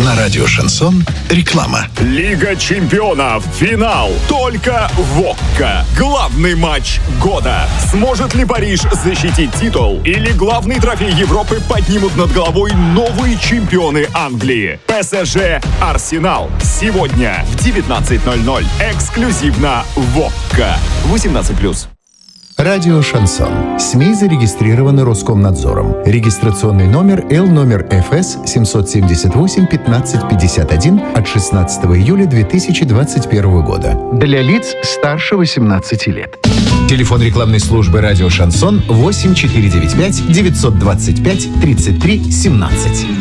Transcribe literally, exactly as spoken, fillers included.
На радио «Шансон» реклама. Лига чемпионов. Финал. Только в ОККО. Главный матч года. Сможет ли Париж защитить титул? Или главный трофей Европы поднимут над головой новые чемпионы Англии? ПСЖ Арсенал. Сегодня в девятнадцать ноль ноль. Эксклюзивно в ОККО. восемнадцать плюс. Радио «Шансон». СМИ зарегистрированы Роскомнадзором. Регистрационный номер Л номер Ф С семь семь восемь пятнадцать пятьдесят один от шестнадцатого июля две тысячи двадцать первого года. Для лиц старше восемнадцати лет. Телефон рекламной службы «Радио Шансон» восемь четыре девять пять девятьсот двадцать пять тридцать три семнадцать.